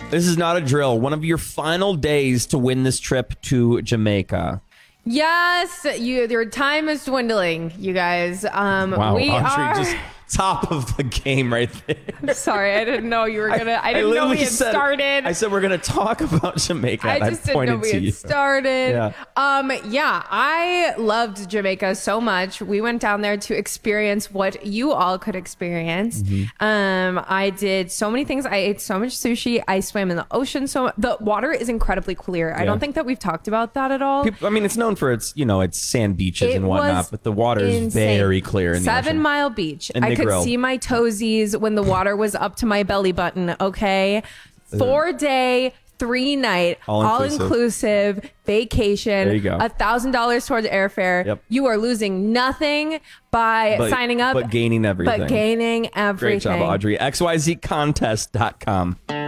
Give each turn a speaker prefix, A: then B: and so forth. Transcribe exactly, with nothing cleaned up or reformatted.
A: This is not a drill. One of your final days to win this trip to Jamaica.
B: Yes, you, your time is dwindling, you guys. Um,
A: Wow,
B: we
A: Audrey,
B: are...
A: just top of the game right there.
B: Sorry, I didn't know you were gonna. I, I didn't
A: I
B: know we had
A: said,
B: started.
A: I said we're gonna talk about Jamaica.
B: I
A: and
B: just
A: I
B: didn't know we had
A: you.
B: started.
A: Yeah.
B: Um, yeah, I loved Jamaica so much. We went down there to experience what you all could experience.
A: Mm-hmm.
B: Um, I did so many things. I ate so much sushi. I swam in the ocean. So the water is incredibly clear. I
A: Yeah.
B: don't think that we've talked about that at all.
A: People, I mean, it's known for its, you know, its sand beaches
B: It
A: and whatnot,
B: was
A: but the water is
B: insane.
A: very clear in the
B: Seven
A: ocean.
B: Mile Beach.
A: And
B: I could
A: Negril.
B: see my toesies when the water was up to my belly button. Okay, four day, three night,
A: All
B: all
A: inclusive.
B: inclusive vacation.
A: There you go.
B: A thousand dollars towards airfare.
A: Yep.
B: You are losing nothing by
A: But-
B: signing up,
A: but gaining everything.
B: But gaining everything.
A: Great job, Audrey. X Y Z contest dot com.